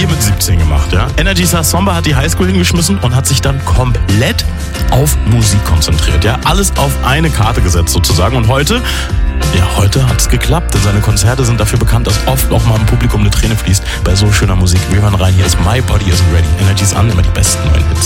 Klavier mit 17 gemacht, ja. Energy Star Samba hat die Highschool hingeschmissen und hat sich dann komplett auf Musik konzentriert, ja. Alles auf eine Karte gesetzt sozusagen. Und heute hat es geklappt, denn seine Konzerte sind dafür bekannt, dass oft auch mal im Publikum eine Träne fließt bei so schöner Musik. Wir hören rein, hier ist My Body Isn't Ready. Energy ist an, immer die besten neuen Hits.